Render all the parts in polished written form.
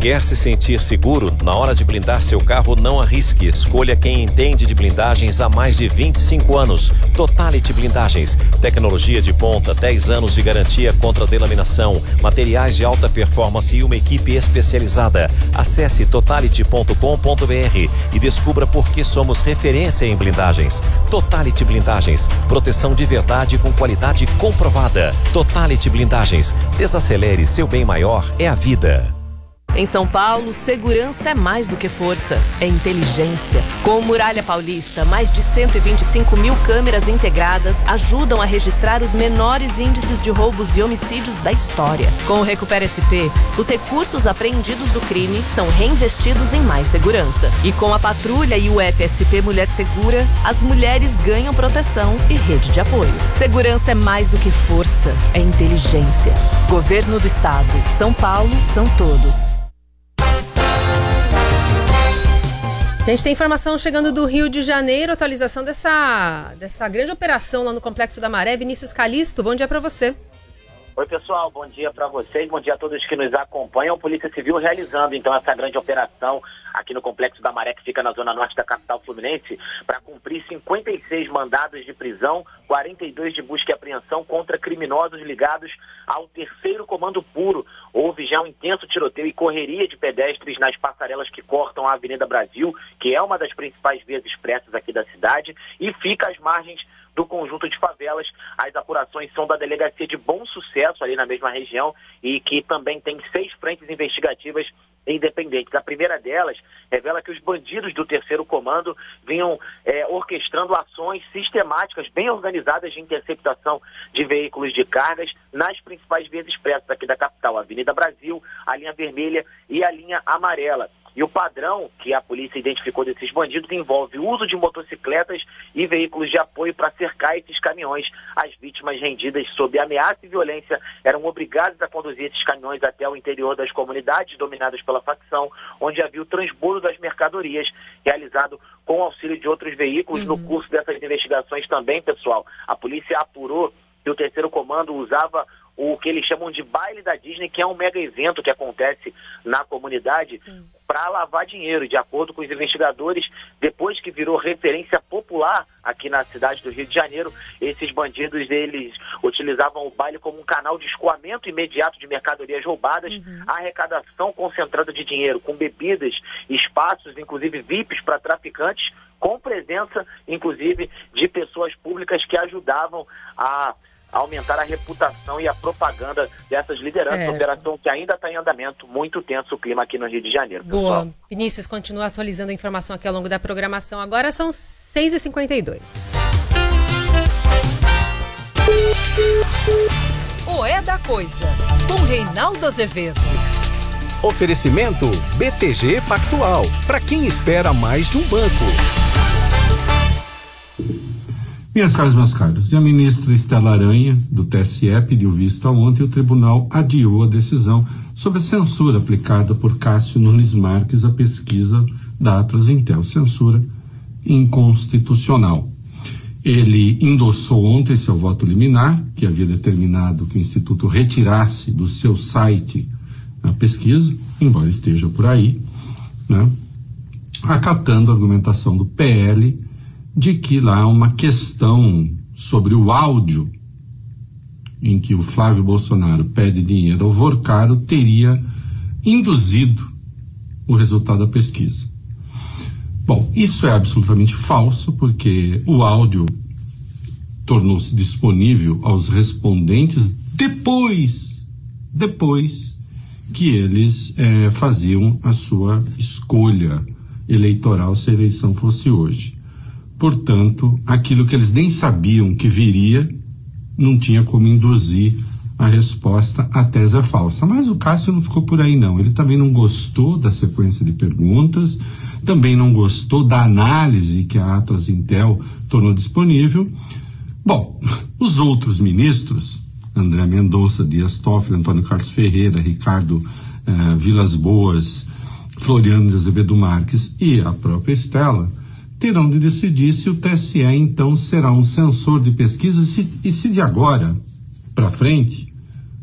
Quer se sentir seguro? Na hora de blindar seu carro, não arrisque. Escolha quem entende de blindagens há mais de 25 anos. Totality Blindagens. Tecnologia de ponta, 10 anos de garantia contra delaminação, materiais de alta performance e uma equipe especializada. Acesse totality.com.br e descubra por que somos referência em blindagens. Totality Blindagens. Proteção de verdade com qualidade comprovada. Totality Blindagens. Desacelere, seu bem maior é a vida. Em São Paulo, segurança é mais do que força, é inteligência. Com o Muralha Paulista, mais de 125 mil câmeras integradas ajudam a registrar os menores índices de roubos e homicídios da história. Com o Recupera SP, os recursos apreendidos do crime são reinvestidos em mais segurança. E com a patrulha e o app SP Mulher Segura, as mulheres ganham proteção e rede de apoio. Segurança é mais do que força, é inteligência. Governo do Estado. São Paulo, são todos. A gente tem informação chegando do Rio de Janeiro, atualização dessa grande operação lá no Complexo da Maré. Vinícius Calisto, bom dia para você. Oi, pessoal, bom dia para vocês, bom dia a todos que nos acompanham. A Polícia Civil realizando, então, essa grande operação aqui no Complexo da Maré, que fica na zona norte da capital fluminense, para cumprir 56 mandados de prisão, 42 de busca e apreensão contra criminosos ligados ao terceiro comando puro. Houve já um intenso tiroteio e correria de pedestres nas passarelas que cortam a Avenida Brasil, que é uma das principais vias expressas aqui da cidade, e fica às margens do conjunto de favelas. As apurações são da Delegacia de Bom Sucesso, ali na mesma região, e que também tem 6 frentes investigativas independentes. A primeira delas revela que os bandidos do terceiro comando vinham orquestrando ações sistemáticas, bem organizadas de interceptação de veículos de cargas nas principais vias expressas aqui da capital, a Avenida Brasil, a linha vermelha e a linha amarela. E o padrão que a polícia identificou desses bandidos envolve o uso de motocicletas e veículos de apoio para cercar esses caminhões. As vítimas rendidas sob ameaça e violência eram obrigadas a conduzir esses caminhões até o interior das comunidades dominadas pela facção, onde havia o transbordo das mercadorias, realizado com o auxílio de outros veículos. No curso dessas investigações também, pessoal, a polícia apurou que o terceiro comando usava o que eles chamam de baile da Disney, que é um mega evento que acontece na comunidade para lavar dinheiro. De acordo com os investigadores, depois que virou referência popular aqui na cidade do Rio de Janeiro, esses bandidos, eles utilizavam o baile como um canal de escoamento imediato de mercadorias roubadas, arrecadação concentrada de dinheiro com bebidas, espaços, inclusive VIPs para traficantes, com presença, inclusive, de pessoas públicas que ajudavam a aumentar a reputação e a propaganda dessas lideranças. Certo. Operação que ainda está em andamento, muito tenso o clima aqui no Rio de Janeiro. Boa. Pessoal. Vinícius, continua atualizando a informação aqui ao longo da programação. Agora são 6h52. O É da Coisa, com Reinaldo Azevedo. Oferecimento BTG Pactual, para quem espera mais de um banco. Minhas caras, meus caros, e a ministra Estela Aranha, do TSE, pediu vista ontem e o tribunal adiou a decisão sobre a censura aplicada por Cássio Nunes Marques à pesquisa da Atlas Intel, censura inconstitucional. Ele endossou ontem seu voto liminar, que havia determinado que o Instituto retirasse do seu site a pesquisa, embora esteja por aí, né, acatando a argumentação do PL de que lá há uma questão sobre o áudio em que o Flávio Bolsonaro pede dinheiro ao Vorcaro teria induzido o resultado da pesquisa. Bom, isso é absolutamente falso, porque o áudio tornou-se disponível aos respondentes depois que eles faziam a sua escolha eleitoral se a eleição fosse hoje. Portanto, aquilo que eles nem sabiam que viria, não tinha como induzir a resposta. A tese é falsa. Mas o Cássio não ficou por aí, não. Ele também não gostou da sequência de perguntas, também não gostou da análise que a Atlas Intel tornou disponível. Bom, os outros ministros, André Mendonça, Dias Toffoli, Antônio Carlos Ferreira, Ricardo Vilas Boas, Floriano de Azevedo Marques e a própria Estela, terão de decidir se o TSE, então, será um censor de pesquisa e se de agora para frente, né,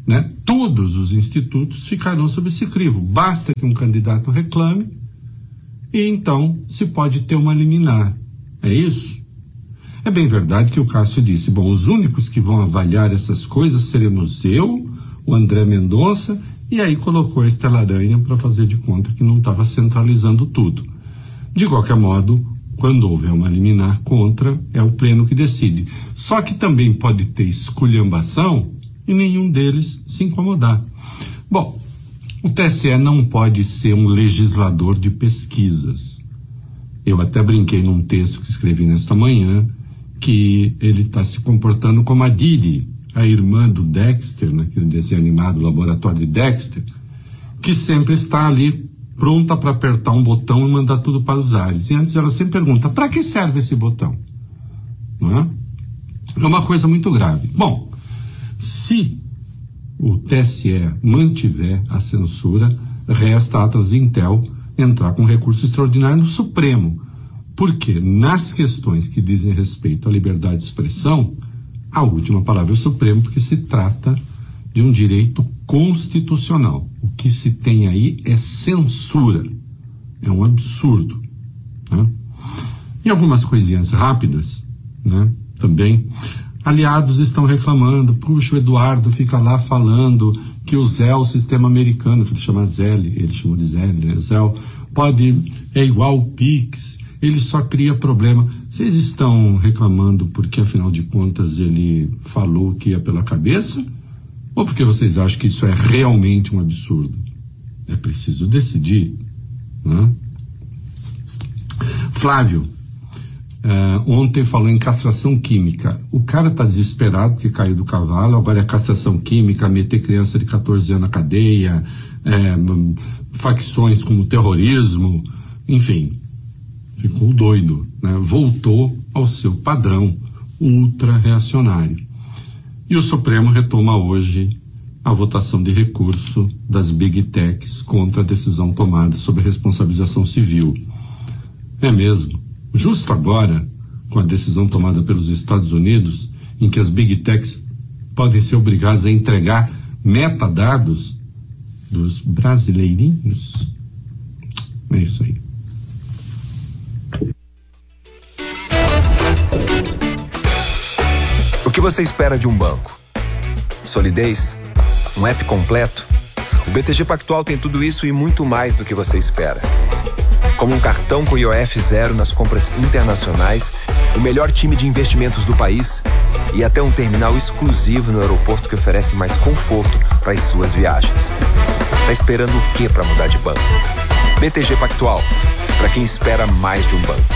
todos os institutos ficarão sob esse crivo. Basta que um candidato reclame e então se pode ter uma liminar. É isso? É bem verdade que o Cássio disse, bom, os únicos que vão avaliar essas coisas seremos eu, o André Mendonça, e aí colocou a Estela Aranha para fazer de conta que não estava centralizando tudo. De qualquer modo, quando houver uma liminar contra, é o pleno que decide. Só que também pode ter esculhambação e nenhum deles se incomodar. Bom, o TSE não pode ser um legislador de pesquisas. Eu até brinquei num texto que escrevi nesta manhã que ele está se comportando como a Didi, a irmã do Dexter, naquele desenho animado Laboratório de Dexter, que sempre está ali pronta para apertar um botão e mandar tudo para os ares. E antes ela sempre pergunta, para que serve esse botão? Não é? É uma coisa muito grave. Bom, se o TSE mantiver a censura, resta a Atlas Intel entrar com recurso extraordinário no Supremo, porque nas questões que dizem respeito à liberdade de expressão, a última palavra é o Supremo, porque se trata de um direito constitucional. O que se tem aí é censura. É um absurdo. Né? E algumas coisinhas rápidas, né? Também. Aliados estão reclamando, puxa, o Eduardo fica lá falando que o ZEL, o sistema americano, que ele chama ZEL, ele chamou de ZEL, né? ZEL, é igual o PIX, ele só cria problema. Vocês estão reclamando porque, afinal de contas, ele falou que ia pela cabeça? Ou porque vocês acham que isso é realmente um absurdo? É preciso decidir, né? Flávio, ontem falou em castração química. O cara está desesperado porque caiu do cavalo, agora é castração química, meter criança de 14 anos na cadeia, facções como terrorismo, enfim, ficou doido, né? Voltou ao seu padrão ultra-reacionário. E o Supremo retoma hoje a votação de recurso das Big Techs contra a decisão tomada sobre a responsabilização civil. É mesmo. Justo agora, com a decisão tomada pelos Estados Unidos, em que as Big Techs podem ser obrigadas a entregar metadados dos brasileirinhos. É isso aí. O que você espera de um banco? Solidez? Um app completo? O BTG Pactual tem tudo isso e muito mais do que você espera. Como um cartão com IOF zero nas compras internacionais, o melhor time de investimentos do país e até um terminal exclusivo no aeroporto que oferece mais conforto para as suas viagens. Tá esperando o quê para mudar de banco? BTG Pactual, para quem espera mais de um banco.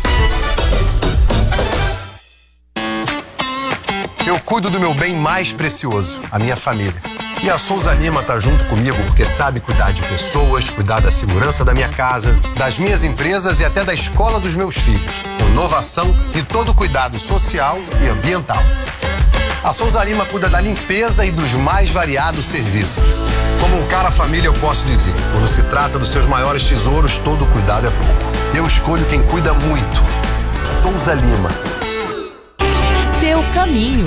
Eu cuido do meu bem mais precioso, a minha família. E a Souza Lima tá junto comigo porque sabe cuidar de pessoas, cuidar da segurança da minha casa, das minhas empresas e até da escola dos meus filhos. Com inovação e todo o cuidado social e ambiental. A Souza Lima cuida da limpeza e dos mais variados serviços. Como um cara família, eu posso dizer, quando se trata dos seus maiores tesouros, todo cuidado é pouco. Eu escolho quem cuida muito. Souza Lima. Seu caminho.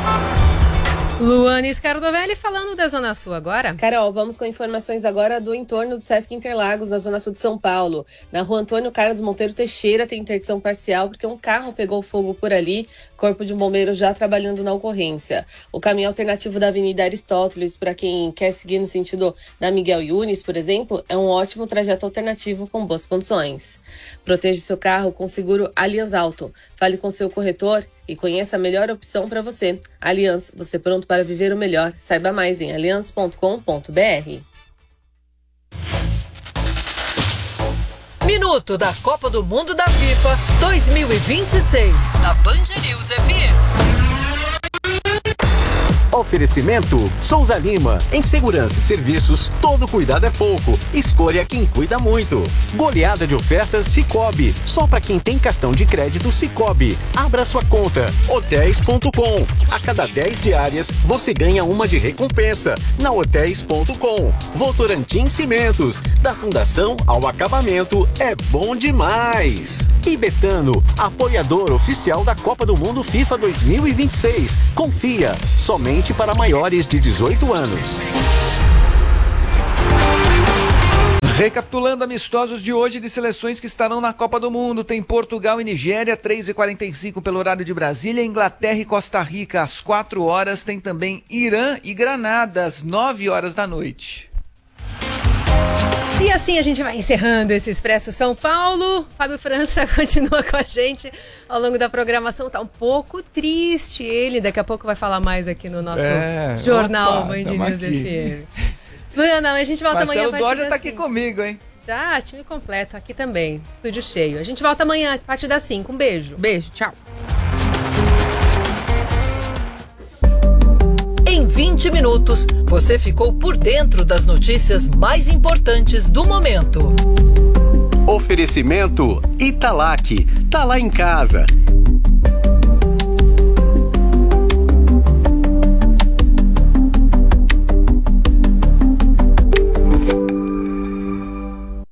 Luana Scardovelli falando da Zona Sul agora. Carol, vamos com informações agora do entorno do Sesc Interlagos, na Zona Sul de São Paulo. Na rua Antônio Carlos Monteiro Teixeira tem interdição parcial porque um carro pegou fogo por ali, corpo de um bombeiro já trabalhando na ocorrência. O caminho alternativo da Avenida Aristóteles, para quem quer seguir no sentido da Miguel Yunes, por exemplo, é um ótimo trajeto alternativo com boas condições. Proteja seu carro com seguro Allianz Auto. Fale com seu corretor e conheça a melhor opção para você. Allianz, você pronto para viver o melhor. Saiba mais em allianz.com.br. Minuto da Copa do Mundo da FIFA 2026, na Band News FM. Oferecimento Souza Lima. Em segurança e serviços, todo cuidado é pouco. Escolha quem cuida muito. Goleada de ofertas Sicoob. Só para quem tem cartão de crédito Sicoob. Abra sua conta. Hotéis.com. A cada 10 diárias, você ganha uma de recompensa. Na Hotéis.com. Votorantim Cimentos. Da fundação ao acabamento, é bom demais. E Betano, apoiador oficial da Copa do Mundo FIFA 2026. Confia, somente somente para maiores de 18 anos. Recapitulando amistosos de hoje de seleções que estarão na Copa do Mundo, tem Portugal e Nigéria, 3h45 pelo horário de Brasília, Inglaterra e Costa Rica às 4 horas, tem também Irã e Granada às 9 horas da noite. E assim a gente vai encerrando esse Expresso São Paulo. Fábio França continua com a gente ao longo da programação. Tá um pouco triste ele, daqui a pouco vai falar mais aqui no nosso jornal Band News FM. Luana, a gente volta amanhã. Marcelo Dorja tá aqui comigo, hein? Já, time completo aqui também, estúdio cheio. A gente volta amanhã, a partir das 5. Um beijo. Beijo, tchau. Em 20 minutos, você ficou por dentro das notícias mais importantes do momento. Oferecimento Italac. Tá lá em casa.